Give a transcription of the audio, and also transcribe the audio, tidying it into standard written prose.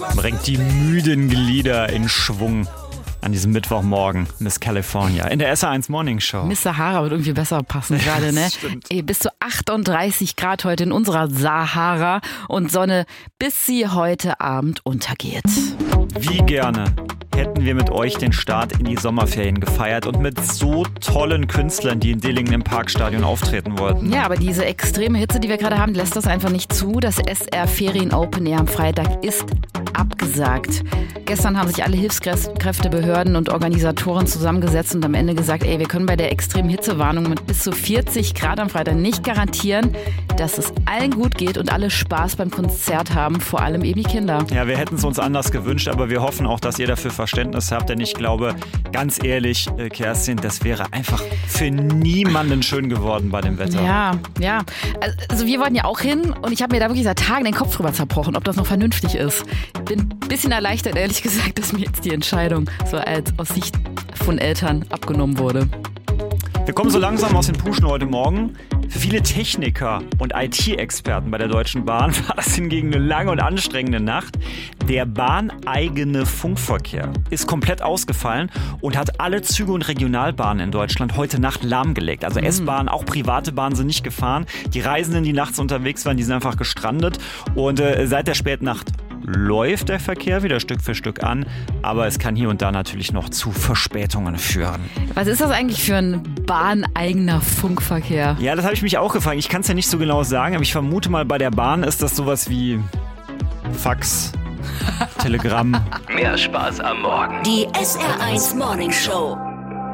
Bringt die müden Glieder in Schwung an diesem Mittwochmorgen, Miss California, in der SR1 Morning Show. Miss Sahara wird irgendwie besser passen gerade, ne? Ey, bis zu 38 Grad heute in unserer Sahara und Sonne, bis sie heute Abend untergeht. Wie gerne hätten wir mit euch den Start in die Sommerferien gefeiert und mit so tollen Künstlern, die in Dillingen im Parkstadion auftreten wollten. Ja, aber diese extreme Hitze, die wir gerade haben, lässt das einfach nicht zu. Das SR Ferien Open Air am Freitag ist abgesagt. Gestern haben sich alle Hilfskräfte, Behörden und Organisatoren zusammengesetzt und am Ende gesagt, wir können bei der extremen Hitzewarnung mit bis zu 40 Grad am Freitag nicht garantieren, dass es allen gut geht und alle Spaß beim Konzert haben, vor allem eben die Kinder. Ja, wir hätten es uns anders gewünscht, aber wir hoffen auch, dass ihr dafür Verständnis habt, denn ich glaube, ganz ehrlich, Kerstin, das wäre einfach für niemanden schön geworden bei dem Wetter. Ja. Also wir wollten ja auch hin und ich habe mir da wirklich seit Tagen den Kopf drüber zerbrochen, ob das noch vernünftig ist. Bin ein bisschen erleichtert, ehrlich gesagt, dass mir jetzt die Entscheidung so als aus Sicht von Eltern abgenommen wurde. Wir kommen so langsam aus den Puschen heute Morgen. Für viele Techniker und IT-Experten bei der Deutschen Bahn war das hingegen eine lange und anstrengende Nacht. Der bahneigene Funkverkehr ist komplett ausgefallen und hat alle Züge und Regionalbahnen in Deutschland heute Nacht lahmgelegt. Also S-Bahnen, auch private Bahnen sind nicht gefahren. Die Reisenden, die nachts unterwegs waren, die sind einfach gestrandet. Und seit der Spätnacht läuft der Verkehr wieder Stück für Stück an, aber es kann hier und da natürlich noch zu Verspätungen führen. Was ist das eigentlich für ein bahneigener Funkverkehr? Ja, das habe ich mich auch gefragt. Ich kann es ja nicht so genau sagen, aber ich vermute mal, bei der Bahn ist das sowas wie Fax, Telegramm. Mehr Spaß am Morgen. Die SR1 Morning Show.